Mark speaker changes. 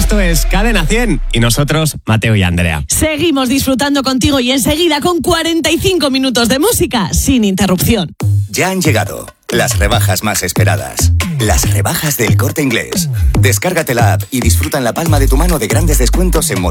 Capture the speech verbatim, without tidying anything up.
Speaker 1: Esto es Cadena cien y nosotros, Mateo y Andrea.
Speaker 2: Seguimos disfrutando contigo y enseguida con cuarenta y cinco minutos de música sin interrupción.
Speaker 3: Ya han llegado las rebajas más esperadas. Las rebajas del Corte Inglés. Descárgate la app y disfruta en la palma de tu mano de grandes descuentos en